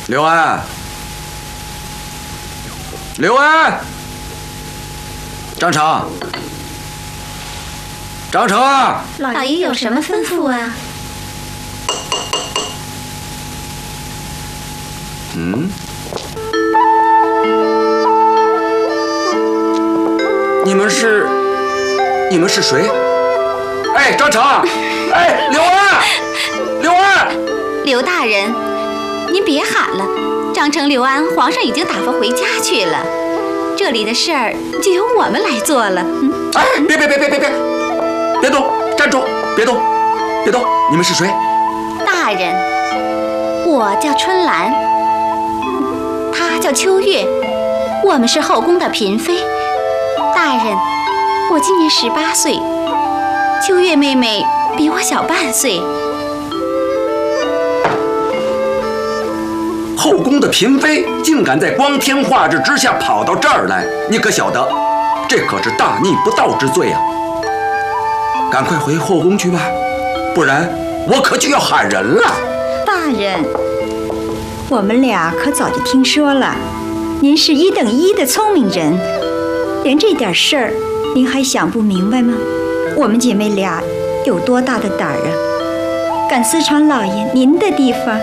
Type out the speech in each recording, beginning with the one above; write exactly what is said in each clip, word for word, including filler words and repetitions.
刘安，刘安，张成，张成， 老爷有什么吩咐啊？ 嗯，你们是，你们是谁？哎，张成，哎，刘安，刘安， 刘大人，您别喊了，张成、刘安，皇上已经打发回家去了，这里的事儿就由我们来做了。嗯， 哎，别别别别别别，别动，站住，别动，别动，你们是谁？ 大人，我叫春兰。她叫秋月，我们是后宫的嫔妃。大人，我今年十八岁，秋月妹妹比我小半岁。 后宫的嫔妃竟敢在光天化日之下跑到这儿来，你可晓得，这可是大逆不道之罪啊！赶快回后宫去吧，不然我可就要喊人了。 大人，我们俩可早就听说了，您是一等一的聪明人，连这点事儿您还想不明白吗？我们姐妹俩有多大的胆儿啊，敢私闯老爷您的地方？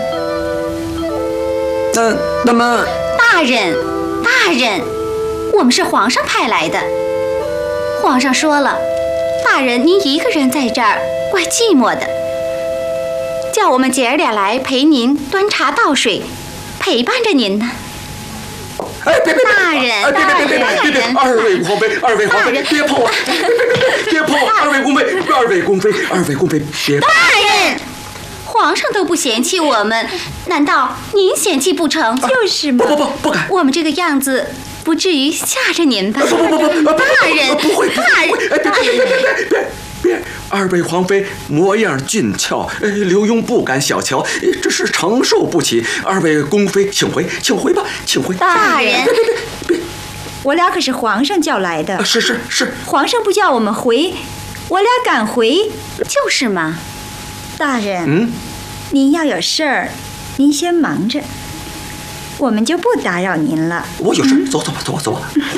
那那么， 大人，大人，我们是皇上派来的。皇上说了，大人您一个人在这儿怪寂寞的，叫我们姐儿俩来陪您端茶倒水，陪伴着您呢。 哎，别别大人， 哎，别别别别别别！二位皇妃，二位皇妃，别碰我！别别别别别碰我！二位宫妃，二位宫妃，二位宫妃，别！ 大人，皇上都不嫌弃我们，难道您嫌弃不成？ 就是嘛！ 不不不，不敢！ 我们这个样子不至于吓着您吧？ 不不不不， 大人， 不会， 大人， 哎，别别别别别别别！二位皇妃模样俊俏，哎，刘墉不敢小瞧，这是承受不起。二位宫妃，请回，请回吧，请回。 大人， 别别别别！ 我俩可是皇上叫来的。 是是是， 皇上不叫我们回，我俩敢回。 就是嘛。 大人， 嗯， 您要有事儿，您先忙着，我们就不打扰您了。 我有事，走走吧，走吧，走吧。